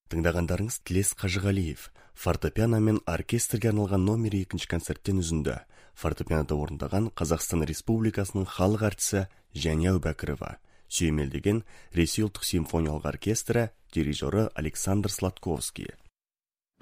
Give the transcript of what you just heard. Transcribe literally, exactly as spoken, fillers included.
Тыңдағандарыңыз Тілес Қажығалиев фортепиано мен оркестрге арналған номер екінші концерттен үзінді. Фортепианода орындаған Қазақстан Республикасының халық әртісі Жәния Әубәкірова, сүйемелдеген Ресей ұлттық симфониялық оркестрі дирижері Александр Сладковский.